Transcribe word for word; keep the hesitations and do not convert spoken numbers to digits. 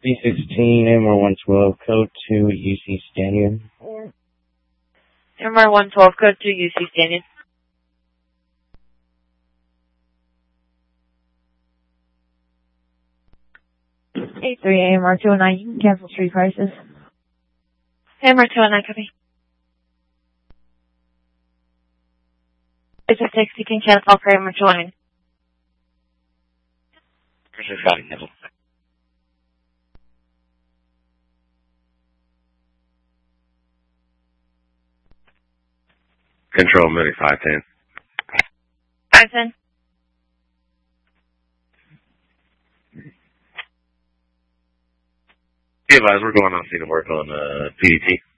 B sixteen, M R one twelve, code two, U C Stadium. M R one twelve, code two, U C Stadium. eight three A M R two oh nine, you can cancel street prices. M R two oh nine, copy. It's a six, you can cancel for M R two oh nine. Cancel. Control Mini five ten. five ten. Hey, guys, we're going on scene to work on uh, P D T.